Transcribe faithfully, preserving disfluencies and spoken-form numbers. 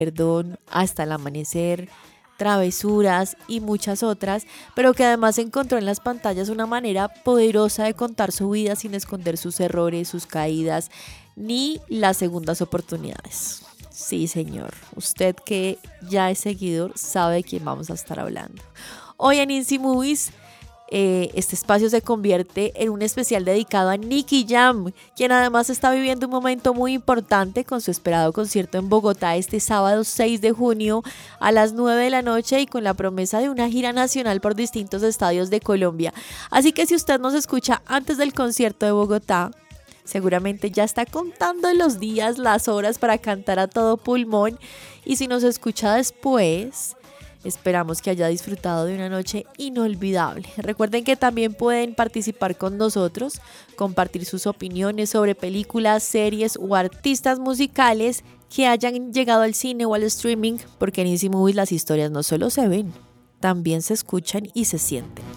perdón, hasta el amanecer, travesuras y muchas otras, pero que además encontró en las pantallas una manera poderosa de contar su vida sin esconder sus errores, sus caídas, ni las segundas oportunidades. Sí, señor, usted que ya es seguidor sabe de quién vamos a estar hablando. Hoy en Insi Movies, eh, este espacio se convierte en un especial dedicado a Nicky Jam, quien además está viviendo un momento muy importante con su esperado concierto en Bogotá este sábado seis de junio a las nueve de la noche y con la promesa de una gira nacional por distintos estadios de Colombia. Así que si usted nos escucha antes del concierto de Bogotá, seguramente ya está contando los días, las horas para cantar a todo pulmón, y si nos escucha después, esperamos que haya disfrutado de una noche inolvidable. Recuerden que también pueden participar con nosotros, compartir sus opiniones sobre películas, series o artistas musicales que hayan llegado al cine o al streaming, porque en Easy Movies las historias no solo se ven, también se escuchan y se sienten.